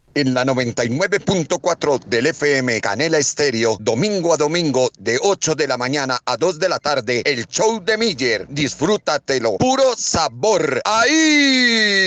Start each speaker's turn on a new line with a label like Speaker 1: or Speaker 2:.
Speaker 1: En la 99.4 del FM Canela Estéreo, domingo a domingo, de 8 de la mañana a 2 de la tarde, el show de Miller. Disfrútatelo. Puro sabor. ¡Ahí!